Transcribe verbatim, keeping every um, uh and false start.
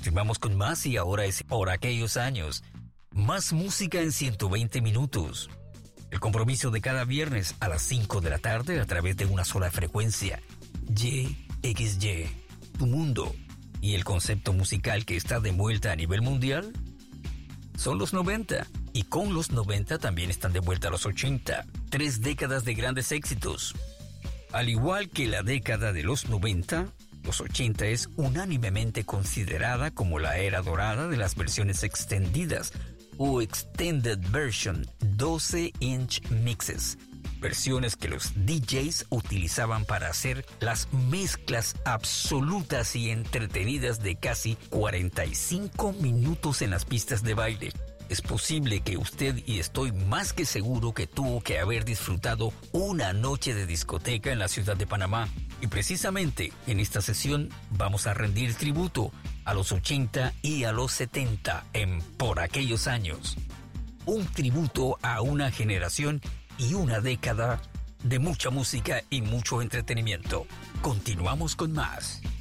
Continuamos con más y ahora es por aquellos años. Más música en ciento veinte minutos. El compromiso de cada viernes a las cinco de la tarde a través de una sola frecuencia. Y X Y, tu mundo. ¿Y el concepto musical que está de vuelta a nivel mundial? Son los noventa. Y con los noventa también están de vuelta los ochenta. Tres décadas de grandes éxitos. Al igual que la década de los noventa, los ochenta es unánimemente considerada como la era dorada de las versiones extendidas o Extended Version doce inch mixes, versiones que los D Js utilizaban para hacer las mezclas absolutas y entretenidas de casi cuarenta y cinco minutos en las pistas de baile. Es posible que usted, y estoy más que seguro que tuvo que haber disfrutado una noche de discoteca en la ciudad de Panamá. Y precisamente en esta sesión vamos a rendir tributo a los ochenta y a los setenta en Por Aquellos Años. Un tributo a una generación y una década de mucha música y mucho entretenimiento. Continuamos con más.